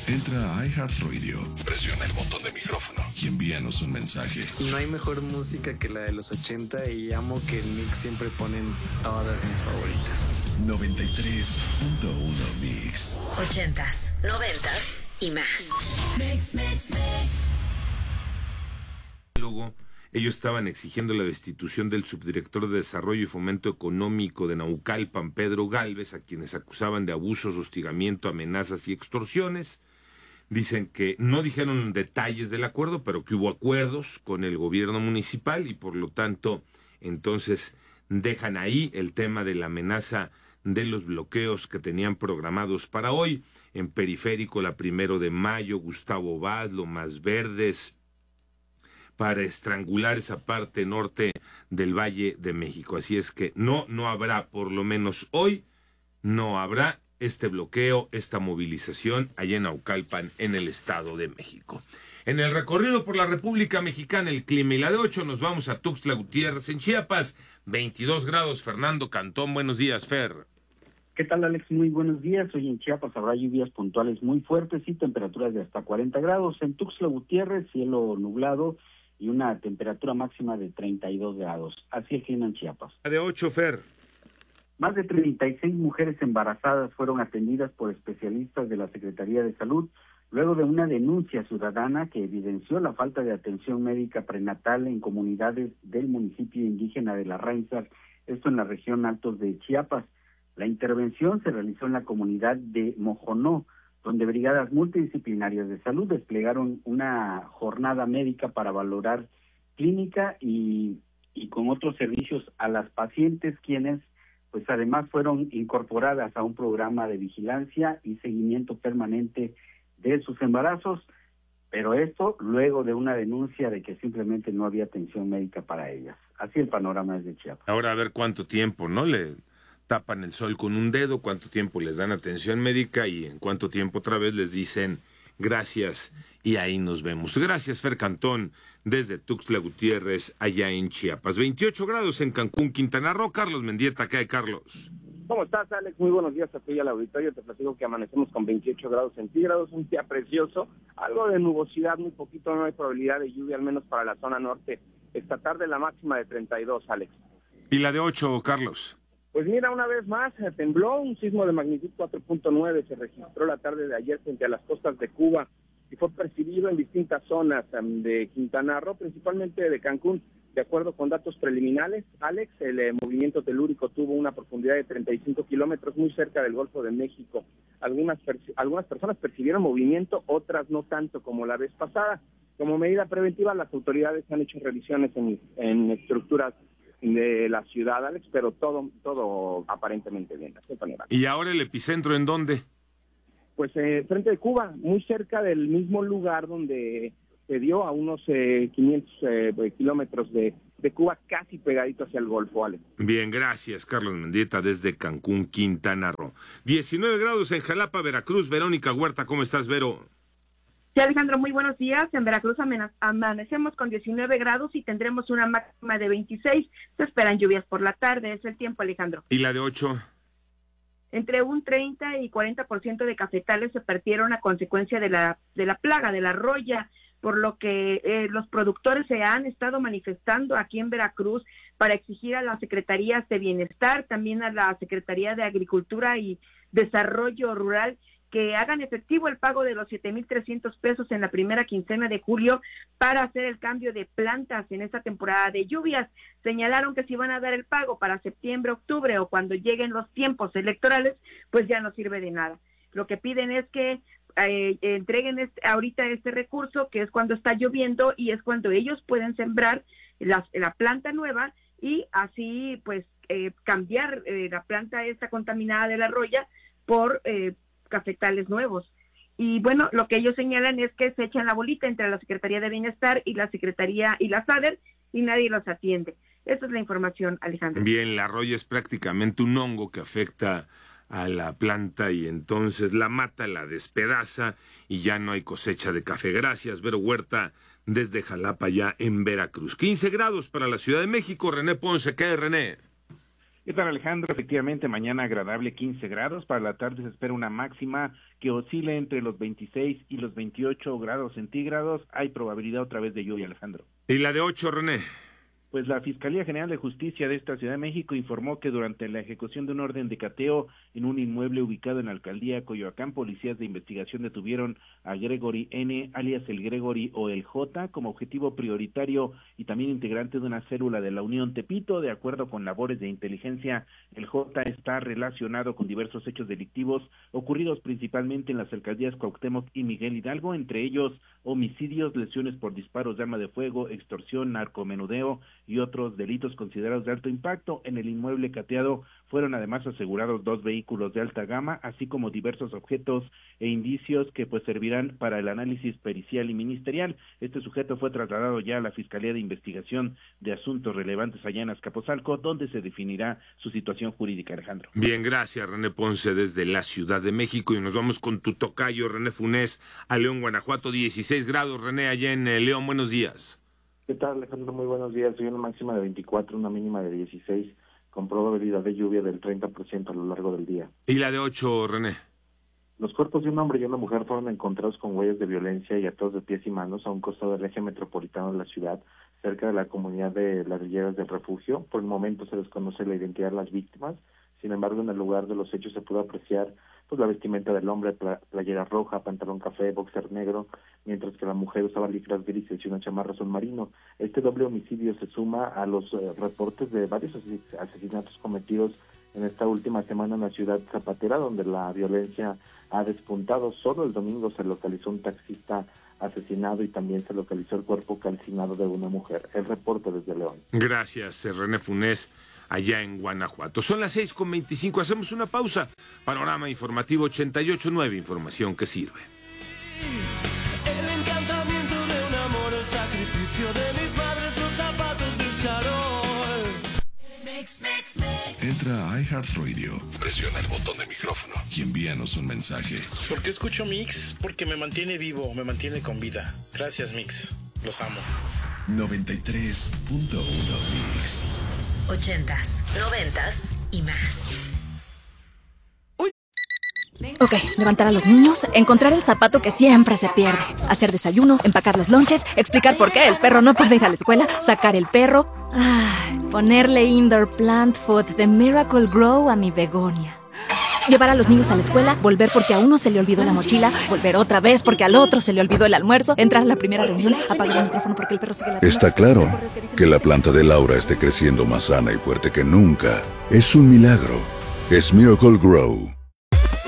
Entra a iHeartRadio, presiona el botón de micrófono y envíanos un mensaje. No hay mejor música que la de los 80 y amo que el Mix siempre ponen todas mis favoritas. 93.1 Mix. 80s, 90s y más. Mix. Luego, ellos estaban exigiendo la destitución del subdirector de Desarrollo y Fomento Económico de Naucalpan, Pedro Gálvez, a quienes acusaban de abusos, hostigamiento, amenazas y extorsiones. Dicen que no dijeron detalles del acuerdo, pero que hubo acuerdos con el gobierno municipal y por lo tanto, entonces, dejan ahí el tema de la amenaza de los bloqueos que tenían programados para hoy. En Periférico, la 1 de Mayo, Gustavo Vaz, Lomas Verdes, para estrangular esa parte norte del Valle de México. Así es que no habrá, por lo menos hoy, no habrá este bloqueo, esta movilización allá en Naucalpan, en el Estado de México. En el recorrido por la República Mexicana, el clima y la de 8, nos vamos a Tuxtla Gutiérrez, en Chiapas, 22 grados, Fernando Cantón, buenos días, Fer. ¿Qué tal, Alex? Muy buenos días. Hoy en Chiapas habrá lluvias puntuales muy fuertes y temperaturas de hasta 40 grados. En Tuxtla Gutiérrez, cielo nublado y una temperatura máxima de 32 grados. Así el clima en Chiapas. La de 8, Fer. Más de 36 mujeres embarazadas fueron atendidas por especialistas de la Secretaría de Salud luego de una denuncia ciudadana que evidenció la falta de atención médica prenatal en comunidades del municipio indígena de La Ráizar, esto en la región Altos de Chiapas. La intervención se realizó en la comunidad de Mojonó, donde brigadas multidisciplinarias de salud desplegaron una jornada médica para valorar clínica y con otros servicios a las pacientes, quienes pues además fueron incorporadas a un programa de vigilancia y seguimiento permanente de sus embarazos, pero esto luego de una denuncia de que simplemente no había atención médica para ellas. Así el panorama es de Chiapas. Ahora a ver cuánto tiempo, ¿no? Le tapan el sol con un dedo, cuánto tiempo les dan atención médica y en cuánto tiempo otra vez les dicen gracias y ahí nos vemos. Gracias, Fer Cantón, desde Tuxtla Gutiérrez, allá en Chiapas. 28 grados en Cancún, Quintana Roo. Carlos Mendieta, ¿qué hay, Carlos? ¿Cómo estás, Alex? Muy buenos días a ti y al auditorio. Te platico que amanecemos con 28 grados centígrados, un día precioso, algo de nubosidad, muy poquito, no hay probabilidad de lluvia, al menos para la zona norte. Esta tarde la máxima de 32, Alex. ¿Y la de 8, Carlos? Pues mira, una vez más, tembló, un sismo de magnitud 4.9 se registró la tarde de ayer frente a las costas de Cuba y fue percibido en distintas zonas de Quintana Roo, principalmente de Cancún. De acuerdo con datos preliminares, Alex, el movimiento telúrico tuvo una profundidad de 35 kilómetros muy cerca del Golfo de México. Algunas personas percibieron movimiento, otras no tanto como la vez pasada. Como medida preventiva, las autoridades han hecho revisiones en estructuras de la ciudad, Alex, pero todo aparentemente bien. ¿Y ahora el epicentro en dónde? Pues frente de Cuba, muy cerca del mismo lugar donde se dio, a unos 500 kilómetros de Cuba, casi pegadito hacia el Golfo, Alex. Bien, gracias, Carlos Mendieta, desde Cancún, Quintana Roo. 19 grados en Jalapa, Veracruz. Verónica Huerta, ¿cómo estás, Vero? Sí, Alejandro, muy buenos días. En Veracruz amanecemos con 19 grados y tendremos una máxima de 26. Se esperan lluvias por la tarde. Es el tiempo, Alejandro. ¿Y la de 8? Entre un 30 y 40% de cafetales se perdieron a consecuencia de la plaga, de la roya, por lo que los productores se han estado manifestando aquí en Veracruz para exigir a las secretarías de Bienestar, también a la Secretaría de Agricultura y Desarrollo Rural, que hagan efectivo el pago de los 7,300 pesos en la primera quincena de julio para hacer el cambio de plantas en esta temporada de lluvias. Señalaron que si van a dar el pago para septiembre, octubre o cuando lleguen los tiempos electorales, pues ya no sirve de nada. Lo que piden es que entreguen ahorita este recurso, que es cuando está lloviendo y es cuando ellos pueden sembrar la planta nueva y así pues cambiar la planta esta contaminada de la roya por cafetales nuevos. Y bueno, lo que ellos señalan es que se echan la bolita entre la Secretaría de Bienestar y la Secretaría y la SADER y nadie los atiende. Esa es la información, Alejandro. Bien, la roya es prácticamente un hongo que afecta a la planta y entonces la mata, la despedaza y ya no hay cosecha de café. Gracias, Vero Huerta, desde Jalapa, ya en Veracruz. 15 grados para la Ciudad de México. René Ponce, ¿qué es, René? ¿Qué tal, Alejandro? Efectivamente, mañana agradable 15 grados. Para la tarde se espera una máxima que oscile entre los 26 y los 28 grados centígrados. Hay probabilidad otra vez de lluvia, Alejandro. ¿Y la de 8, René? Pues la Fiscalía General de Justicia de esta Ciudad de México informó que durante la ejecución de un orden de cateo en un inmueble ubicado en la alcaldía Coyoacán, policías de investigación detuvieron a Gregory N., alias el Gregory o el J, como objetivo prioritario y también integrante de una célula de la Unión Tepito. De acuerdo con labores de inteligencia, el J está relacionado con diversos hechos delictivos ocurridos principalmente en las alcaldías Cuauhtémoc y Miguel Hidalgo, entre ellos homicidios, lesiones por disparos de arma de fuego, extorsión, narcomenudeo y otros delitos considerados de alto impacto. En el inmueble cateado fueron además asegurados 2 vehículos de alta gama, así como diversos objetos e indicios que pues servirán para el análisis pericial y ministerial. Este sujeto fue trasladado ya a la Fiscalía de Investigación de Asuntos Relevantes allá en Azcapotzalco, donde se definirá su situación jurídica, Alejandro. Bien, gracias, René Ponce, desde la Ciudad de México, y nos vamos con tu tocayo, René Funes, a León, Guanajuato. 16 grados, René, allá en León. Buenos días. ¿Qué tal, Alejandro? Muy buenos días. Hoy una máxima de 24, una mínima de 16, con probabilidad de lluvia del 30% a lo largo del día. ¿Y la de 8, René? Los cuerpos de un hombre y una mujer fueron encontrados con huellas de violencia y atados de pies y manos a un costado del eje metropolitano de la ciudad, cerca de la comunidad de Ladrilleras del Refugio. Por el momento se desconoce la identidad de las víctimas. Sin embargo, en el lugar de los hechos se pudo apreciar pues la vestimenta del hombre, playera roja, pantalón café, boxer negro, mientras que la mujer usaba licras grises y una chamarra azul marino. Este doble homicidio se suma a los reportes de varios asesinatos cometidos en esta última semana en la ciudad zapatera, donde la violencia ha despuntado. Solo el domingo se localizó un taxista asesinado y también se localizó el cuerpo calcinado de una mujer. El reporte desde León. Gracias, René Funes, allá en Guanajuato. Son las 6:25, hacemos una pausa. Panorama informativo 88.9, información que sirve. El encantamiento de un amor, el sacrificio de mis madres, los zapatos del charol. Entra a iHeartRadio, presiona el botón de micrófono y envíanos un mensaje. ¿Por qué escucho Mix? Porque me mantiene vivo, me mantiene con vida. Gracias, Mix. Los amo. 93.1 Mix. 80s, 90s y más. Ok, levantar a los niños, encontrar el zapato que siempre se pierde, hacer desayuno, empacar los lonches, explicar por qué el perro no puede ir a la escuela, sacar el perro, ponerle indoor plant food de Miracle Grow a mi begonia. Llevar a los niños a la escuela, volver porque a uno se le olvidó la mochila, volver otra vez porque al otro se le olvidó el almuerzo, entrar a la primera reunión, apagar el micrófono porque el perro sigue ladrando. Está claro que la planta de Laura esté creciendo más sana y fuerte que nunca. Es un milagro. Es Miracle Grow.